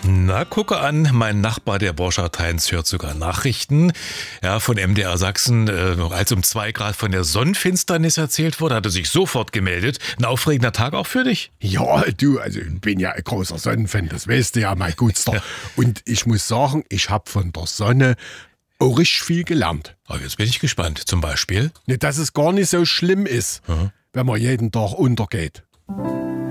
Na, gucke an, mein Nachbar, der Borchardt Heinz, hört sogar Nachrichten. Ja, von MDR Sachsen, als um 2 Grad von der Sonnenfinsternis erzählt wurde, hat er sich sofort gemeldet. Ein aufregender Tag auch für dich? Ja, du, also ich bin ja ein großer Sonnenfan, das weißt du ja, mein Gutster. Ja. Und ich muss sagen, ich habe von der Sonne auch richtig viel gelernt. Oh, jetzt bin ich gespannt. Zum Beispiel? Dass es gar nicht so schlimm ist, wenn man jeden Tag untergeht.